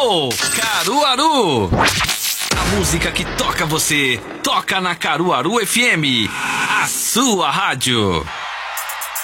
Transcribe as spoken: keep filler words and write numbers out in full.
Alô, Caruaru! A música que toca você, toca na Caruaru F M, a sua rádio.